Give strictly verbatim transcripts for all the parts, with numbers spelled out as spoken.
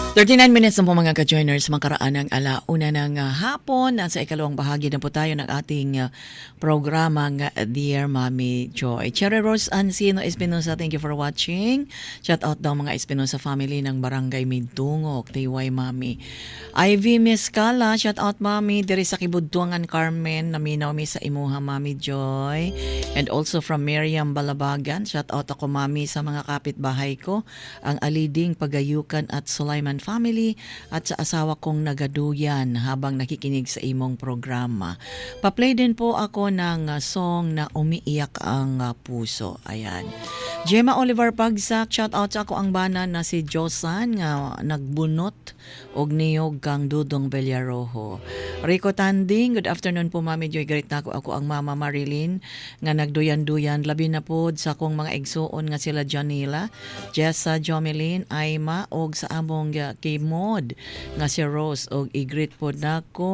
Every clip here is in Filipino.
thirty-nine minutes na po mga ka-joiners, makaraan ng alauna ng uh, hapon. Nasa ikalawang bahagi na po tayo ng ating uh, programang uh, Dear Mommy Joy. Cherry Rose Ancino Espinosa, thank you for watching. Shout out daw mga Espinosa family ng Barangay Mindungok, T Y Mami. Ivy Mescala, shout out Mami. Diri sa Kibudtuangan Carmen, naminaw mi sa imuha Mami Joy. And also from Miriam Balabagan, shout out ako Mami sa mga kapitbahay ko, ang Aliding Pagayukan at Sulaiman family at sa asawa kong nagaduyan habang nakikinig sa imong programa. Pa-play din po ako ng uh, song na umiiyak ang uh, puso. Ayan. Gemma Oliver Pagsak, shout out sa ako ang bana na si Josan nga uh, nagbunot og niyog kang Dudong Bellarojo. Rico Tanding, good afternoon po Mami Joy. Great na ako, ako ang Mama Marilyn nga nagduyan-duyan. Labi na po sa akong mga igsuon nga sila Janila, Jessa, Jomelyn, Aima og sa among uh, kay Mod nga si Rose og i-greet po nako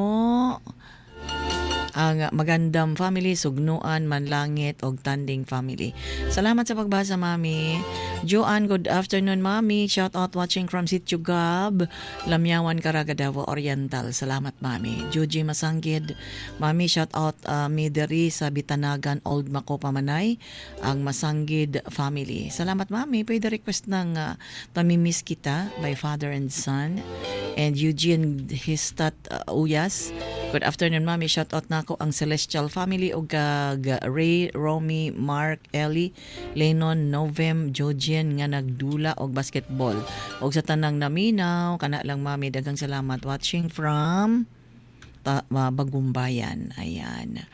ang Magandam family, Sugnuan, Manlangit og Tanding family. Salamat sa pagbasa Mami. Joanne, good afternoon Mami. Shout out watching from Sitio Gab, Lamyawan, Caraga, Davao Oriental. Salamat Mami. Juji Masanggid, Mami, shout out uh, Mideri sa Bitanagan, Old Macopa Manay, ang Masanggid family. Salamat Mami. Pwede request ng uh, Tamimiss Kita by Father and Son. And Eugene Histat uh, Uyas, good afternoon Mami. Shout out na ako ang Celestial family og kag Ray, Romy, Mark, Ellie, Lennon, Novem, Jojen nga nagdula og basketball. Og sa tanang naminaw, kana lang Mami, daghang salamat watching from ta, uh, Bagumbayan. Ayan.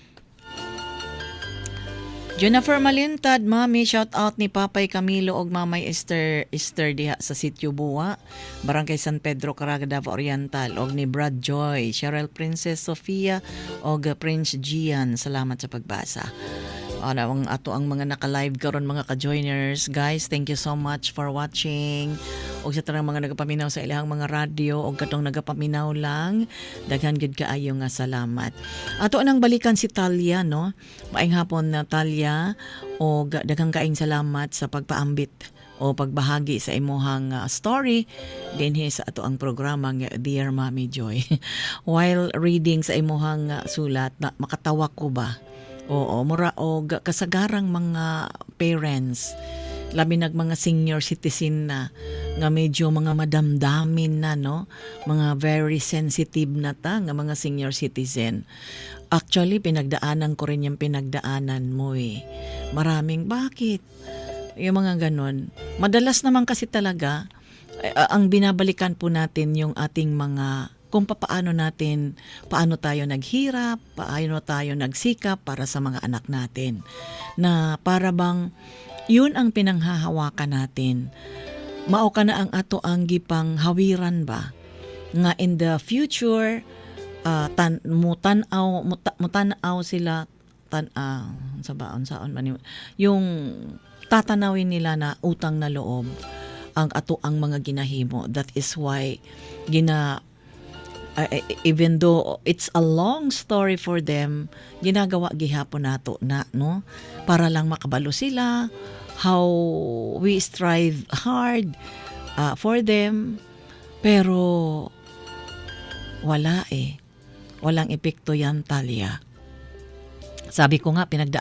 Jennifer Malintad, Mami, shout out ni Papay Camilo og Mamay Esther Esther diha sa Sitio Bua, Barangay San Pedro, Caraga, Davao Oriental, og ni Brad Joy, Cheryl Princess Sofia og Prince Gian. Salamat sa pagbasa. Ano ang ato ang mga naka-live karon mga ka-joiners. Guys, thank you so much for watching. Og sa tanang mga nagapaminaw sa ilahang mga radio og katong nagapaminaw lang, daghan gid kaayo nga salamat. Ato nang balikan si Talia, no? Maayong hapon na Talia, og daghang kaayong salamat sa pagpaambit o pagbahagi sa imuhang uh, story dinhi sa ato ang programang Dear Mommy Joy. While reading sa imuhang uh, sulat, na makatawa ko ba? Oo, mura og kasagarang mga parents, labi nag mga senior citizen na nga medyo mga madamdamin na, no, mga very sensitive na ta nga mga senior citizen. Actually pinagdaanan ko rin yung pinagdaanan mo eh. Maraming bakit yung mga ganon. Madalas naman kasi talaga eh, ang binabalikan po natin yung ating mga kung paano natin, paano tayo naghirap, paano tayo nagsikap para sa mga anak natin. Na para bang yun ang pinanghahawakan natin. Mao ka na ang ato ang gipang hawiran ba? Nga in the future, uh, tan, mutanaw, muta, mutanaw sila, tan, uh, sa baon, saon man, yung tatanawin nila na utang na loob ang ato ang mga ginahimo. That is why gina Uh, even though it's a long story for them, ginagawa gihapon nato na, no, para lang makabalo sila how we strive hard uh, for them, pero wala eh walang epekto yan Talia. Sabi ko nga pinagda